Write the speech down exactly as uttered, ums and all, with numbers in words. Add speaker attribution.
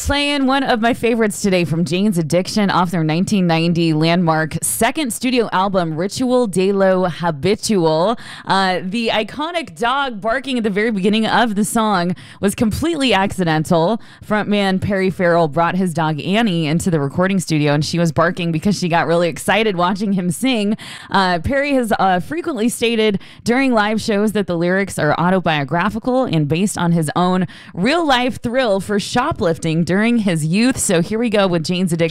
Speaker 1: Playing one of my favorites today from Jane's Addiction off their nineteen ninety landmark second studio album, Ritual de lo Habitual. Uh, the iconic dog barking at the very beginning of the song was completely accidental. Frontman Perry Farrell brought his dog Annie into the recording studio, and she was barking because she got really excited watching him sing. Uh, Perry has uh, frequently stated during live shows that the lyrics are autobiographical and based on his own real-life thrill for shoplifting during his youth. So here we go with Jane's Addiction.